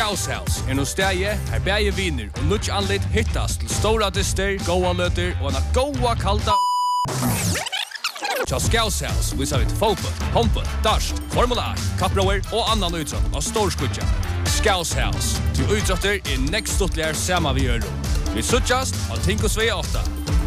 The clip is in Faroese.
Scouse House nu stæje her bæje viner og nutch anlit hittast til stora dyster, goa løter og en goa kalda. Tja Scouse House visar vi til fotboll, håndboll, darst, Formula 1, kapproer og annan utrått av storskudja. Scouse House, til utråtter next stutligar sama vi gjør. Vi suttjast og Tinkosvei 8.